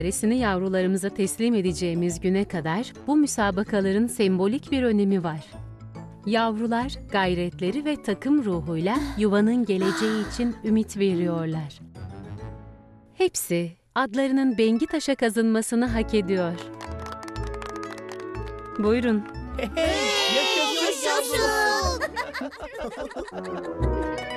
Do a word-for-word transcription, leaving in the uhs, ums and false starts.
Resini yavrularımıza teslim edeceğimiz güne kadar bu müsabakaların sembolik bir önemi var. Yavrular gayretleri ve takım ruhuyla yuvanın geleceği için ümit veriyorlar. Hepsi adlarının Bengi taşa kazınmasını hak ediyor. Buyurun. Yaşasın.